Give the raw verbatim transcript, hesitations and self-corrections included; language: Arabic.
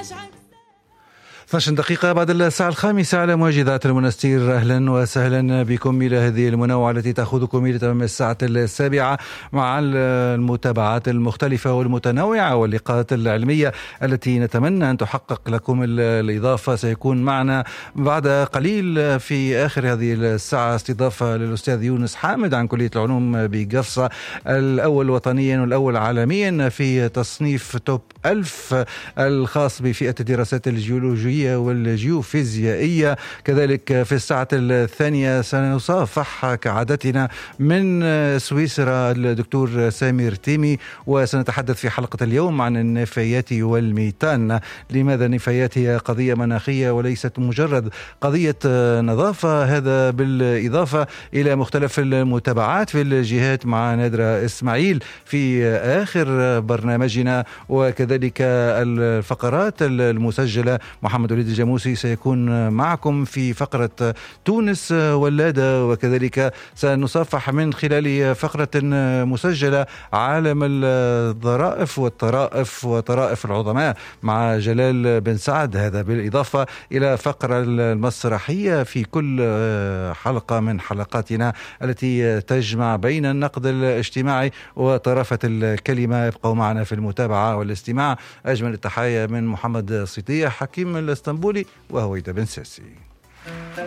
اثنعش دقيقة بعد الساعة الخامسة على موجزات المنستير. أهلا وسهلا بكم إلى هذه المنوعة التي تأخذكم إلى تمام الساعة السابعة مع المتابعات المختلفة والمتنوعة واللقاءات العلمية التي نتمنى أن تحقق لكم الإضافة. سيكون معنا بعد قليل في آخر هذه الساعة استضافة للأستاذ يونس حامد عن كلية العلوم بقفصة، الأول وطنيا والأول عالميا في تصنيف توب ألف الخاص بفئة الدراسات الجيولوجية والجيوفيزيائية. كذلك في الساعة الثانية سنصافح كعادتنا من سويسرا الدكتور سامير تيمي، وسنتحدث في حلقة اليوم عن النفايات والميتان. لماذا النفايات هي قضية مناخية وليست مجرد قضية نظافة؟ هذا بالإضافة إلى مختلف المتابعات في الجهات مع نادرة إسماعيل في آخر برنامجنا، وكذلك الفقرات المسجلة. محمد وليد الجاموسي سيكون معكم في فقرة تونس ولادة، وكذلك سنصافح من خلال فقرة مسجلة عالم الظرائف والطرائف وطرائف العظماء مع جلال بن سعد. هذا بالإضافة إلى فقرة المسرحية في كل حلقة من حلقاتنا التي تجمع بين النقد الاجتماعي وطرافة الكلمة. ابقوا معنا في المتابعة والاستماع. أجمل التحايا من محمد سطيح، حكيم الاسطنبولي وهويدا بن ساسي.